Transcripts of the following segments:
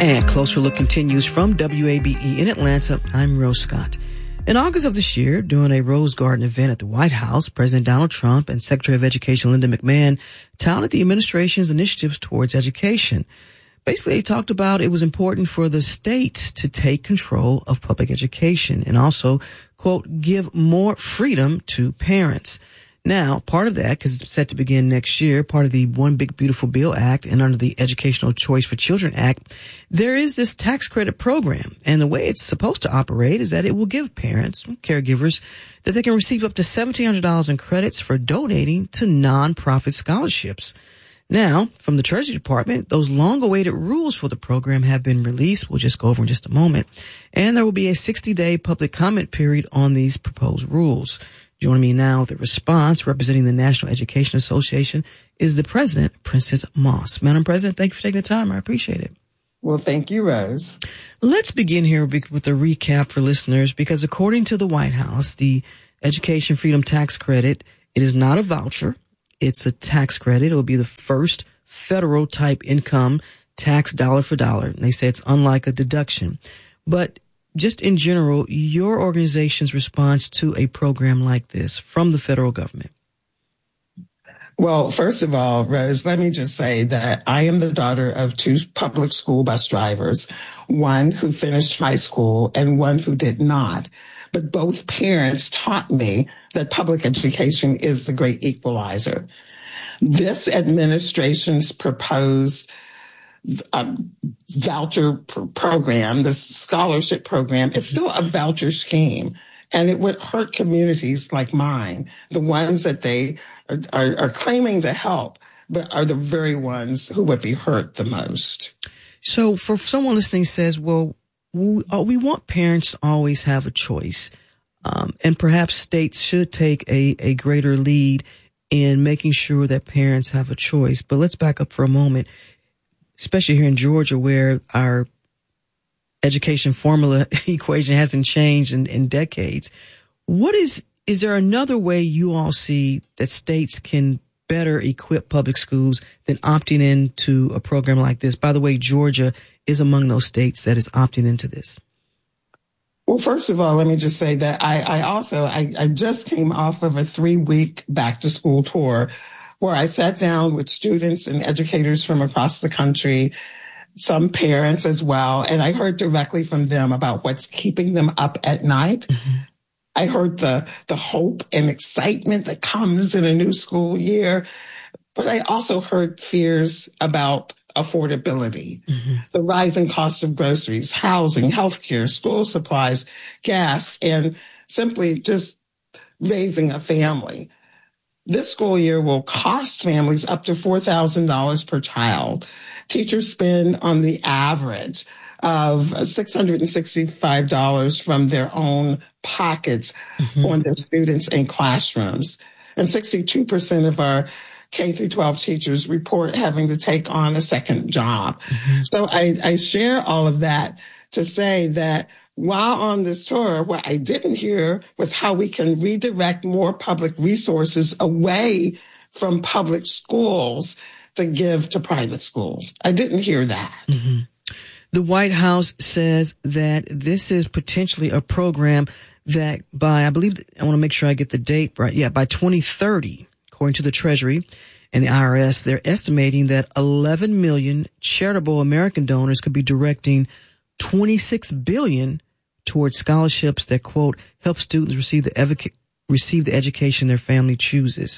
And Closer Look continues from WABE in Atlanta. I'm Rose Scott. In August of this year, during a Rose Garden event at the White House, President Donald Trump and Secretary of Education Linda McMahon touted the administration's initiatives towards education. Basically, they talked about it was important for the states to take control of public education and also, quote, give more freedom to parents. Now, part of that, because it's set to begin next year, part of the One Big Beautiful Bill Act and under the Educational Choice for Children Act, there is this tax credit program. And the way it's supposed to operate is that it will give parents, caregivers, that they can receive up to $1,700 in credits for donating to nonprofit scholarships. Now, from the Treasury Department, those long-awaited rules for the program have been released. We'll just go over in just a moment. And there will be a 60-day public comment period on these proposed rules. Joining me now with a response representing the National Education Association is the president, Princess Moss. Madam President, thank you for taking the time. I appreciate it. Well, thank you, Rose. Let's begin here with a recap for listeners, because according to the White House, the Education Freedom Tax Credit, it is not a voucher. It's a tax credit. It will be the first federal type income tax dollar for dollar. And they say it's unlike a deduction. But just in general, your organization's response to a program like this from the federal government? Well, first of all, Rose, let me just say that I am the daughter of two public school bus drivers, one who finished high school and one who did not. But both parents taught me that public education is the great equalizer. This administration's proposed voucher program, the scholarship program, it's still a voucher scheme. And it would hurt communities like mine, the ones that they are claiming to help, but are the very ones who would be hurt the most. So for someone listening says, well, we want parents to always have a choice. And perhaps states should take a greater lead in making sure that parents have a choice. But let's back up for a moment, especially here in Georgia, where our education formula equation hasn't changed in decades. Is there another way you all see that states can better equip public schools than opting into a program like this? By the way, Georgia is among those states that is opting into this. Well, first of all, let me just say that I just came off of a 3-week back to school tour where I sat down with students and educators from across the country, some parents as well, and I heard directly from them about what's keeping them up at night. Mm-hmm. I heard the hope and excitement that comes in a new school year, but I also heard fears about affordability, mm-hmm. the rising cost of groceries, housing, healthcare, school supplies, gas, and simply just raising a family. This school year will cost families up to $4,000 per child. Teachers spend on the average of $665 from their own pockets mm-hmm. on their students and classrooms. And 62% of our K through 12 teachers report having to take on a second job. Mm-hmm. So I share all of that to say that while on this tour, what I didn't hear was how we can redirect more public resources away from public schools to give to private schools. I didn't hear that. Mm-hmm. The White House says that this is potentially a program that I want to make sure I get the date right. Yeah, by 2030, according to the Treasury and the IRS, they're estimating that 11 million charitable American donors could be directing $26 billion towards scholarships that, quote, help students receive the education their family chooses.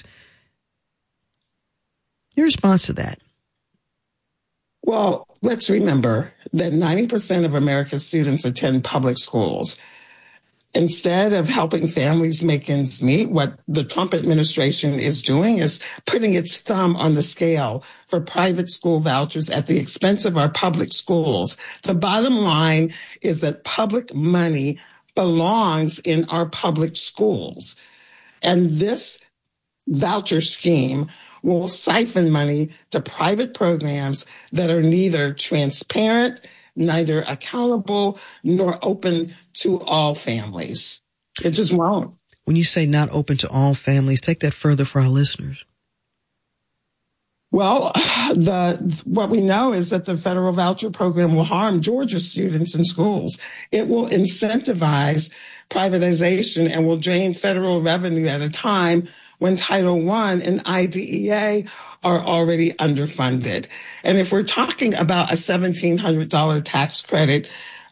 Your response to that? Well, let's remember that 90% of America's students attend public schools. Instead of helping families make ends meet, what the Trump administration is doing is putting its thumb on the scale for private school vouchers at the expense of our public schools. The bottom line is that public money belongs in our public schools. And this voucher scheme will siphon money to private programs that are neither transparent, neither accountable, nor open to all families. It just won't. When you say not open to all families, take that further for our listeners. Well, what we know is that the federal voucher program will harm Georgia students in schools. It will incentivize privatization and will drain federal revenue at a time when Title I and IDEA are already underfunded. And if we're talking about a $1,700 tax credit,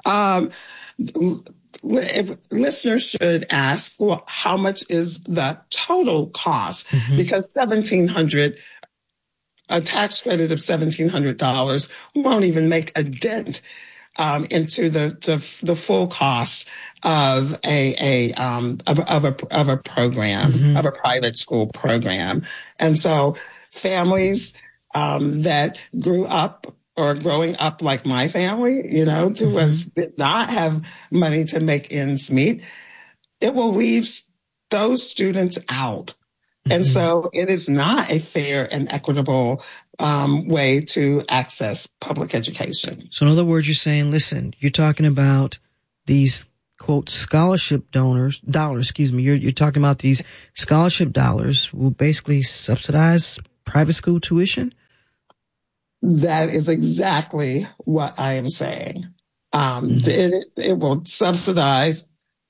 listeners should ask, well, how much is the total cost? Mm-hmm. Because a tax credit of $1,700 won't even make a dent into the full cost of a program, mm-hmm. of a private school program. And so families that grew up or growing up like my family, mm-hmm. did not have money to make ends meet, it will leave those students out. And so it is not a fair and equitable way to access public education. So in other words, you're saying, listen, you're talking about these, quote, scholarship dollars, You're talking about these scholarship dollars will basically subsidize private school tuition? That is exactly what I am saying. It will subsidize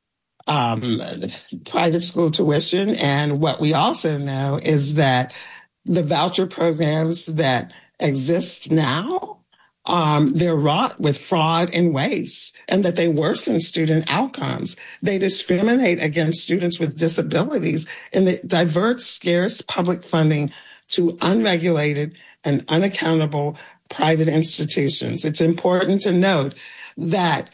private school tuition. And what we also know is that the voucher programs that exist now, they're wrought with fraud and waste, and that they worsen student outcomes. They discriminate against students with disabilities, and it diverts scarce public funding to unregulated and unaccountable private institutions. It's important to note that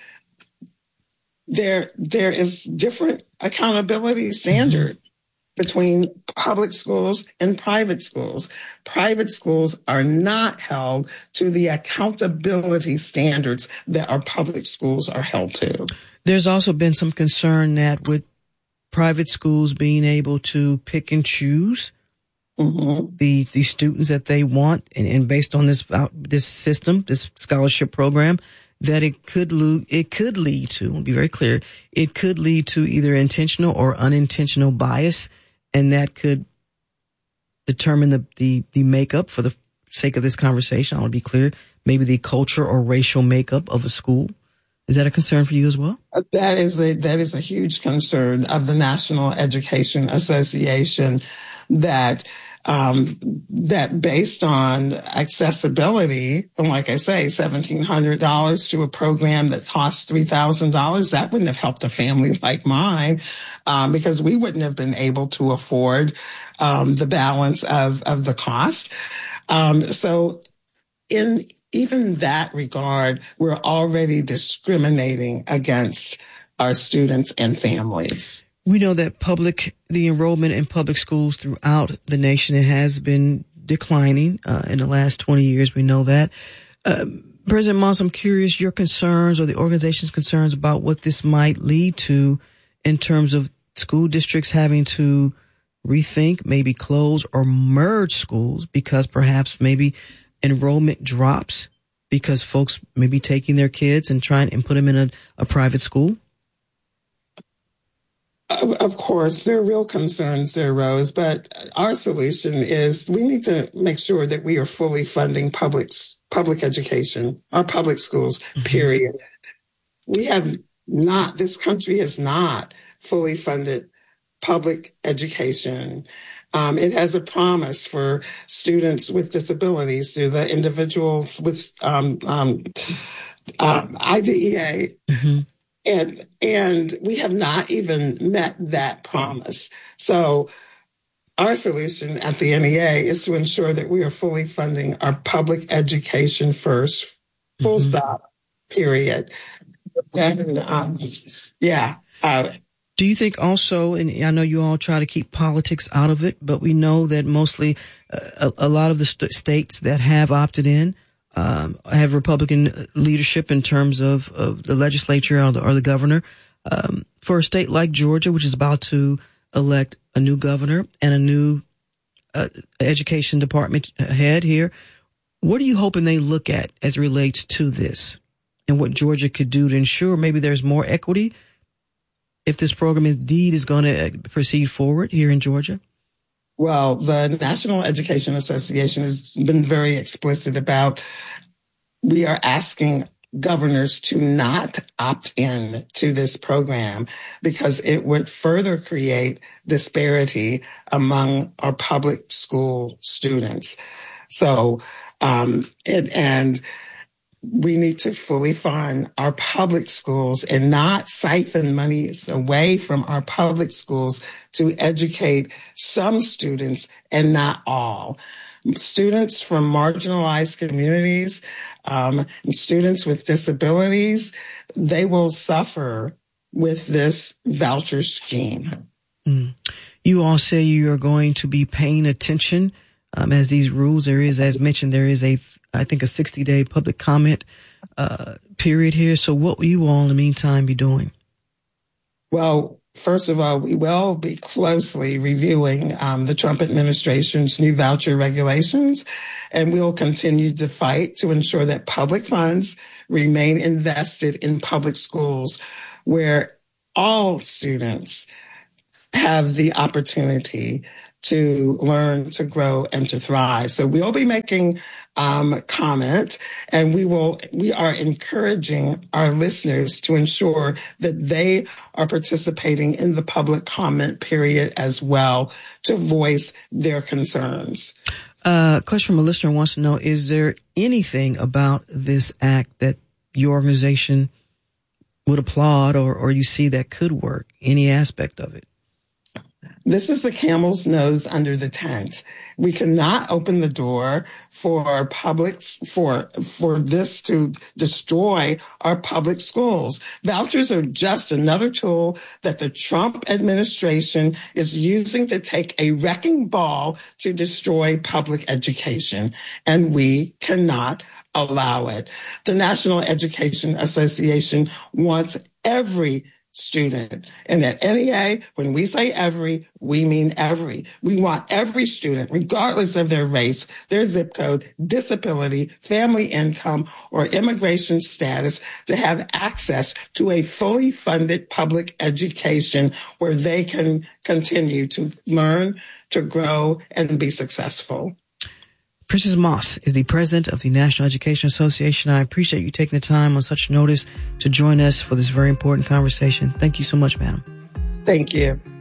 there is different accountability standard between public schools and private schools. Private schools are not held to the accountability standards that our public schools are held to. There's also been some concern that with private schools being able to pick and choose mm-hmm. the students that they want, and based on this system, this scholarship program, that it could lead to, I'll be very clear, it could lead to either intentional or unintentional bias, and that could determine the makeup, for the sake of this conversation, I want to be clear, maybe the culture or racial makeup of a school. Is that a concern for you as well? That is a huge concern of the National Education Association, that based on accessibility, and like I say, $1,700 to a program that costs $3,000, that wouldn't have helped a family like mine, because we wouldn't have been able to afford the balance of the cost. So in even that regard, we're already discriminating against our students and families. We know that the enrollment in public schools throughout the nation, it has been declining in the last 20 years. We know that. President Moss, I'm curious your concerns or the organization's concerns about what this might lead to in terms of school districts having to rethink, maybe close or merge schools because perhaps maybe enrollment drops because folks may be taking their kids and trying and put them in a private school. Of course, there are real concerns there, Rose, but our solution is we need to make sure that we are fully funding public education, our public schools, period. This country has not fully funded public education. It has a promise for students with disabilities, through the individuals with IDEA. Mm-hmm. And we have not even met that promise. So our solution at the NEA is to ensure that we are fully funding our public education first, full mm-hmm. stop, period. And, do you think also, and I know you all try to keep politics out of it, but we know that mostly a lot of the states that have opted in have Republican leadership in terms of the legislature or the governor. For a state like Georgia, which is about to elect a new governor and a new education department head here, what are you hoping they look at as it relates to this and what Georgia could do to ensure maybe there's more equity if this program indeed is going to proceed forward here in Georgia? Well, the National Education Association has been very explicit about, we are asking governors to not opt in to this program because it would further create disparity among our public school students. So, and we need to fully fund our public schools and not siphon monies away from our public schools to educate some students and not all. Students from marginalized communities, and students with disabilities, they will suffer with this voucher scheme. You all say you are going to be paying attention as these rules. There is, as mentioned, there is I think a 60-day public comment period here. So what will you all in the meantime be doing? Well, first of all, we will be closely reviewing the Trump administration's new voucher regulations, and we will continue to fight to ensure that public funds remain invested in public schools where all students have the opportunity to learn, to grow, and to thrive. So we'll be making comment, and we are encouraging our listeners to ensure that they are participating in the public comment period as well to voice their concerns. Question from a listener wants to know, is there anything about this act that your organization would applaud or you see that could work? Any aspect of it? This is the camel's nose under the tent. We cannot open the door for for this to destroy our public schools. Vouchers are just another tool that the Trump administration is using to take a wrecking ball to destroy public education, and we cannot allow it. The National Education Association wants every student. And at NEA, when we say every, we mean every. We want every student, regardless of their race, their zip code, disability, family income, or immigration status, to have access to a fully funded public education where they can continue to learn, to grow, and be successful. Princess Moss is the president of the National Education Association. I appreciate you taking the time on such notice to join us for this very important conversation. Thank you so much, madam. Thank you.